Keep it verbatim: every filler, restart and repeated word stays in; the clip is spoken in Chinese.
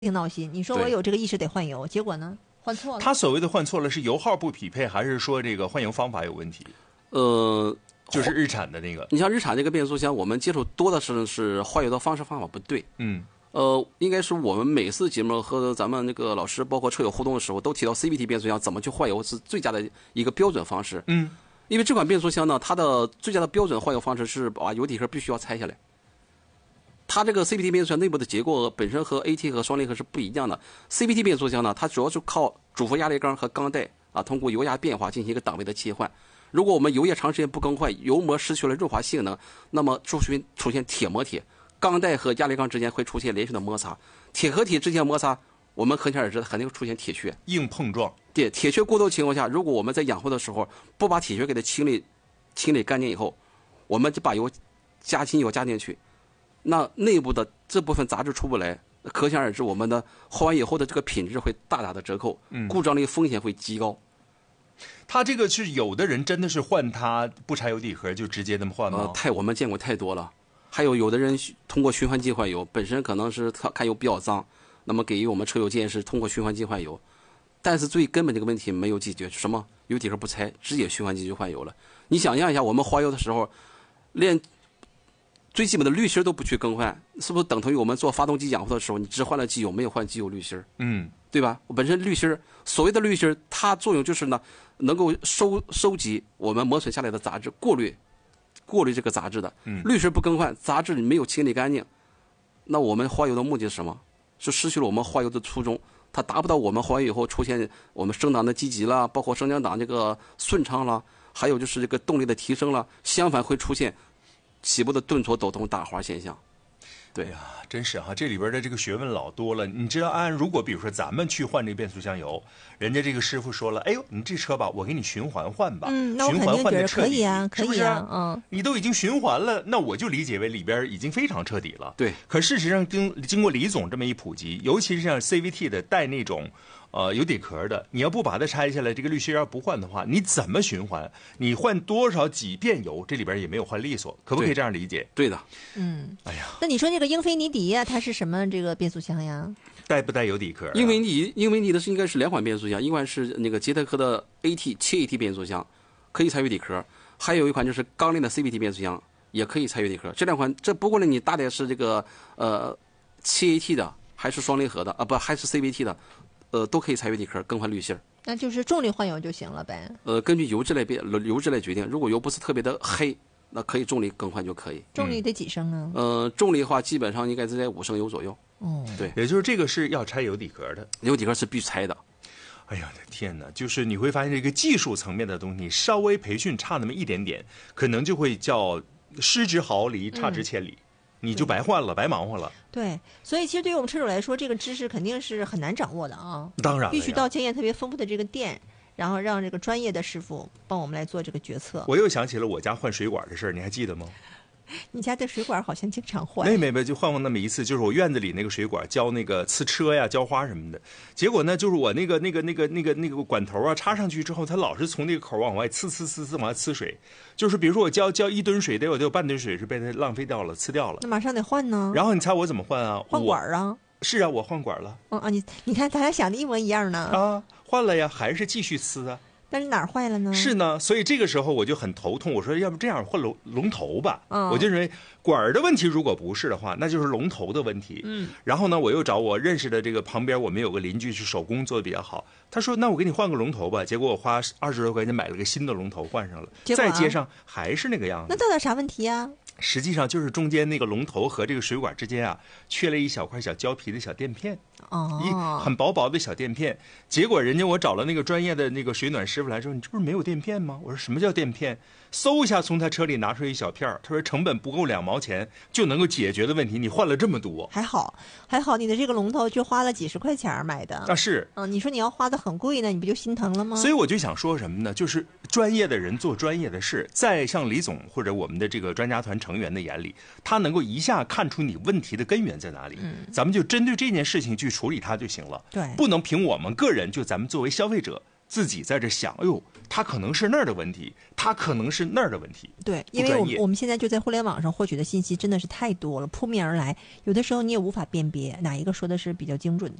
挺闹心。你说我有这个意识得换油，结果呢换错了。 他所谓的换错了是油耗不匹配，还是说这个换油方法有问题？ 呃， 就是日产的那个。 你像日产这个变速箱，我们接触多的是是换油的方式方法不对。 嗯。 呃，应该是我们每次节目和咱们那个老师包括车友互动的时候，都提到 C V T 变速箱怎么去换油是最佳的一个标准方式。 嗯， 因为这款变速箱呢，它的最佳的标准换油方式是把油底壳必须要拆下来。它这个 C V T 变速箱内部的结构本身和 A T 和双离合是不一样的。C V T 变速箱呢，它主要是靠主副压力缸和缸带啊，通过油压变化进行一个档位的切换。如果我们油液长时间不更换，油膜失去了润滑性能，那么出现出现铁磨铁。钢带和压力缸之间会出现连续的摩擦，铁和铁之间摩擦，我们可想而知肯定会出现铁屑， 硬碰撞。 对，铁屑过多情况下，如果我们在养护的时候不把铁屑给它清理清理干净以后，我们就把油加新油加进去，那内部的这部分杂质出不来，可想而知我们的换完以后的这个品质会大大的折扣，故障率风险会极高。 他这个是有的人真的是换它不拆油底盒就直接那么换吗？ 呃，太我们见过太多了。还有有的人通过循环剂换油，本身可能是看油比较脏，那么给予我们车友建议是通过循环剂换油，但是最根本这个问题没有解决，什么油底壳不拆，直接循环剂就换油了。你想象一下，我们换油的时候，连最基本的滤芯都不去更换，是不是等同于我们做发动机养护的时候，你只换了机油，没有换机油滤芯？ 嗯， 对吧？本身滤芯，所谓的滤芯，它作用就是呢，能够收收集我们磨损下来的杂质，过滤。过滤这个杂质的，滤芯不更换，杂质没有清理干净，那我们换油的目的是什么？是失去了我们换油的初衷，它达不到我们换油以后出现我们升档的积极了，包括升降档这个顺畅了，还有就是这个动力的提升了，相反会出现起步的顿挫、抖动、打滑现象。对呀、哎，真是哈，这里边的这个学问老多了。你知道，按如果比如说咱们去换这个变速箱油，人家这个师傅说了，哎呦，你这车吧，我给你循环换吧， 嗯，那我循肯定觉得环换的彻底， 可以啊，可以啊， 嗯，你都已经循环了，那我就理解为里边已经非常彻底了。 对， 可事实上经经过李总这么一普及，尤其是像 C V T 的带那种。呃，油底壳的，你要不把它拆下来，这个滤芯要不换的话，你怎么循环？你换多少几遍油，这里边也没有换利索，可不可以这样理解？ 对的， 嗯， 哎呀， 那你说这个英菲尼迪呀、它是什么这个变速箱呀？ 带不带油底壳、啊？ 英菲尼迪，英菲尼迪的是应该是两款变速箱，一款是那个捷特克的 A T 七 A T 变速箱，可以拆油底壳，还有一款就是钢链的 C V T 变速箱，也可以拆油底壳。这两款，这不过呢，你大概是这个呃七 A T 的，还是双离合的啊？不，还是 C V T 的。呃，都可以拆油底壳更换滤芯， 那就是重力换油就行了呗。 呃，根据油质来变，油质来决定。如果油不是特别的黑，那可以重力更换就可以。 重力得几升啊？ 呃，重力的话，基本上应该是在五升油左右。 哦， 对， 也就是这个是要拆油底壳的， 油底壳是必须拆的。 哎呀，我的天哪！就是你会发现这个技术层面的东西，稍微培训差那么一点点，可能就会叫失之毫厘，差之千里。嗯，你就白换了，白忙活了。 对，所以其实对于我们车主来说，这个知识肯定是很难掌握的啊。 当然了， 必须到经验特别丰富的这个店，然后让这个专业的师傅帮我们来做这个决策。 我又想起了我家换水管的事儿，你还记得吗？ 你家的水管好像经常换。 没没没，就换过那么一次，就是我院子里那个水管浇那个呲车呀、浇花什么的。结果呢，就是我那个那个那个那个那个管头啊插上去之后，它老是从那个口往外呲呲呲呲往外呲水。就是比如说我浇浇一吨水，得有得有半吨水是被它浪费掉了、呲掉了。 那马上得换呢。 然后你猜我怎么换啊？ 换管啊。 是啊，我换管了。 嗯啊，你你看咱俩想的一模一样呢。 啊，换了呀，还是继续呲啊。 但是哪儿坏了呢？ 是呢，所以这个时候我就很头痛。我说，要不这样换龙龙头吧？ 嗯， 我就认为管儿的问题如果不是的话，那就是龙头的问题。 嗯， 然后呢，我又找我认识的这个旁边我们有个邻居是手工做的比较好，他说那我给你换个龙头吧。结果我花二十多块钱买了个新的龙头换上了， 啊、 再接上还是那个样子。 那到底啥问题啊？ 实际上就是中间那个龙头和这个水管之间啊，缺了一小块小胶皮的小垫片， 哦， 一很薄薄的小垫片。结果人家我找了那个专业的那个水暖师傅来说，你这不是没有垫片吗？我说什么叫垫片？嗖一下从他车里拿出一小片儿，他说成本不够两毛钱就能够解决的问题，你换了这么多。 还好还好，你的这个龙头就花了几十块钱买的啊，是， 嗯，你说你要花的很贵呢，你不就心疼了吗？ 所以我就想说什么呢？就是专业的人做专业的事，在像李总或者我们的这个专家团成员的眼里，他能够一下看出你问题的根源在哪里， 嗯， 咱们就针对这件事情去处理它就行了。 对， 不能凭我们个人就咱们作为消费者自己在这想，哎呦，它可能是那儿的问题，它可能是那儿的问题。 对，因为我们我们现在就在互联网上获取的信息真的是太多了，扑面而来，有的时候你也无法辨别哪一个说的是比较精准的。